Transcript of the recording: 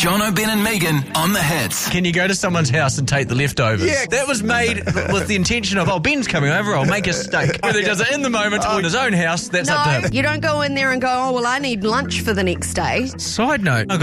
Jono, Ben and Megan on the hits. Can you go to someone's house and take the leftovers? Yeah. That was made with the intention of, Ben's coming over, I'll make a steak. Whether he does it in the moment or in his own house, that's up to No, him. you don't go in there and go, I need lunch for the next day. Side note,